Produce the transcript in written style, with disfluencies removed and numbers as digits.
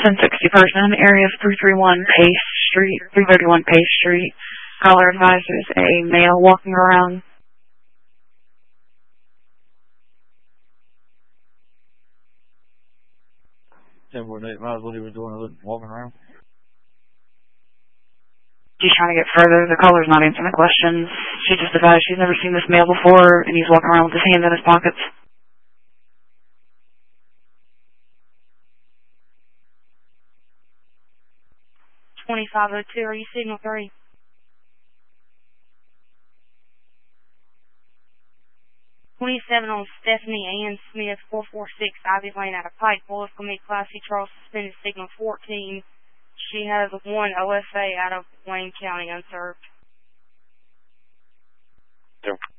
1060 person, area of 331 Pace Street, 331 Pace Street. Caller advises a male walking around. 1048 miles, what he was doing, walking around. She's trying to get further. The caller's not answering the questions. She just advised she's never seen this male before, and he's walking around with his hands in his pockets. $2502, are you signal 3? $27 on Stephanie Ann Smith, 446 Ivy Lane out of Pikeville. It's going to be Class C Charles suspended signal 14. She has 1 OSA out of Wayne County unserved. Yep.